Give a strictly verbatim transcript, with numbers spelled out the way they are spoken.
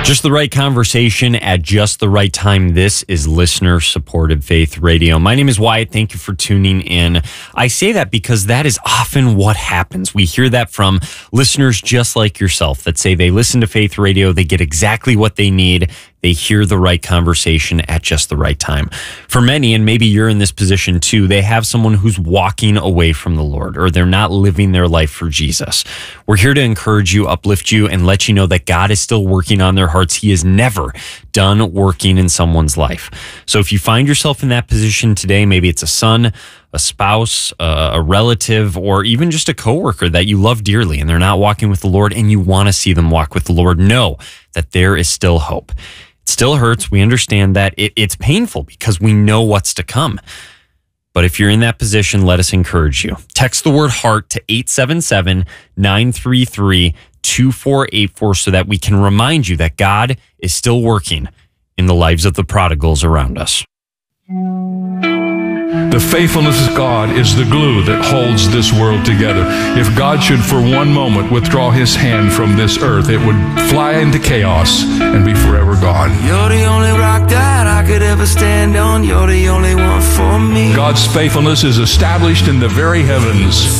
Just the right conversation at just the right time. This is listener-supported Faith Radio. My name is Wyatt. Thank you for tuning in. I say that because that is often what happens. We hear that from listeners just like yourself that say they listen to Faith Radio, they get exactly what they need, they hear the right conversation at just the right time. For many, and maybe you're in this position too, they have someone who's walking away from the Lord, or they're not living their life for Jesus. We're here to encourage you, uplift you, and let you know that God is still working on their hearts. He is never done working in someone's life. So if you find yourself in that position today, maybe it's a son, a spouse, uh, a relative, or even just a coworker that you love dearly and they're not walking with the Lord and you want to see them walk with the Lord, know that there is still hope. It still hurts. We understand that. It, it's painful because we know what's to come. But if you're in that position, let us encourage you. Text the word heart to eight seven seven, nine three three, two four eight four so that we can remind you that God is still working in the lives of the prodigals around us. The faithfulness of God is the glue that holds this world together. If God should for one moment withdraw his hand from this earth, it would fly into chaos and be forever gone. You're the only rock that I could ever stand on. You're the only one for me. God's faithfulness is established in the very heavens.